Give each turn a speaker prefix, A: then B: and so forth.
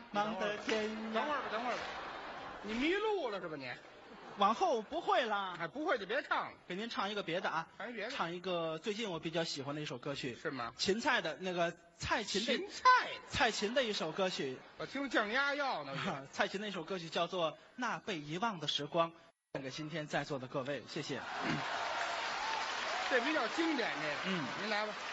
A: 忙的天涯。
B: 等会儿吧，等会儿吧，你迷路了是吧你？
A: 往后不会啦，
B: 哎，不会就别唱了，
A: 给您唱一个别的啊，
B: 唱一别的
A: 唱一个最近我比较喜欢的一首歌曲，
B: 是吗？
A: 芹菜的那个蔡琴的
B: 芹菜，
A: 蔡琴的一首歌曲，
B: 我听降压药呢。
A: 蔡琴的一首歌曲叫做《那被遗忘的时光》，献给今天在座的各位，谢谢。
B: 这比较经典，这个。
A: 嗯，
B: 您来吧。